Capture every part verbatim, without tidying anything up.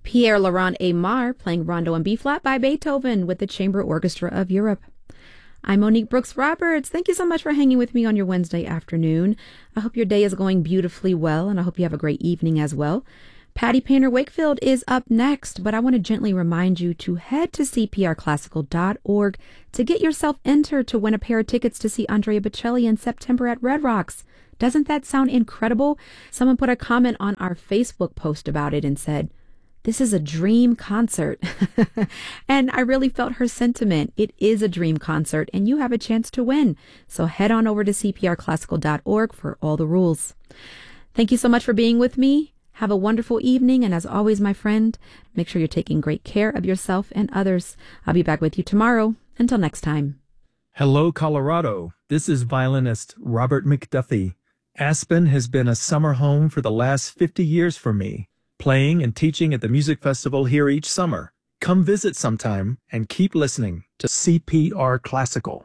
Pierre Laurent Aymar playing Rondo in B-flat by Beethoven with the Chamber Orchestra of Europe. I'm Monique Brooks Roberts. Thank you so much for hanging with me on your Wednesday afternoon. I hope your day is going beautifully well, and I hope you have a great evening as well. Patty Painter Wakefield is up next, but I want to gently remind you to head to c p r classical dot org to get yourself entered to win a pair of tickets to see Andrea Bocelli in September at Red Rocks. Doesn't that sound incredible? Someone put a comment on our Facebook post about it and said, "This is a dream concert." And I really felt her sentiment. It is a dream concert, and you have a chance to win. So head on over to c p r classical dot org for all the rules. Thank you so much for being with me. Have a wonderful evening, and as always, my friend, make sure you're taking great care of yourself and others. I'll be back with you tomorrow. Until next time. Hello, Colorado. This is violinist Robert McDuffie. Aspen has been a summer home for the last fifty years for me, playing and teaching at the music festival here each summer. Come visit sometime and keep listening to C P R Classical.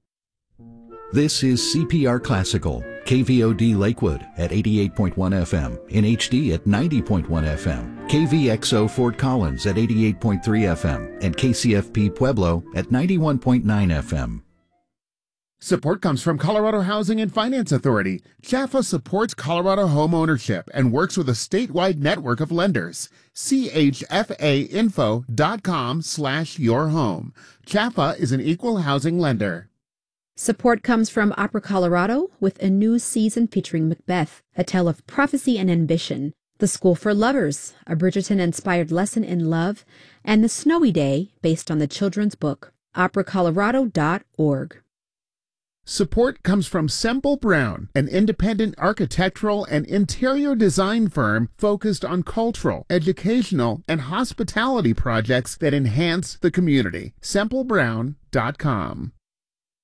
This is C P R Classical, K V O D Lakewood at eighty-eight point one F M, in H D at ninety point one F M, K V X O Fort Collins at eighty-eight point three F M, and K C F P Pueblo at ninety-one point nine F M. Support comes from Colorado Housing and Finance Authority. Jaffa supports Colorado home ownership and works with a statewide network of lenders. C H F A info dot com slash your home. Jaffa is an equal housing lender. Support comes from Opera Colorado with a new season featuring Macbeth, a tale of prophecy and ambition, The School for Lovers, a Bridgerton-inspired lesson in love, and The Snowy Day, based on the children's book. opera colorado dot org. Support comes from Semple Brown, an independent architectural and interior design firm focused on cultural, educational, and hospitality projects that enhance the community. semple brown dot com.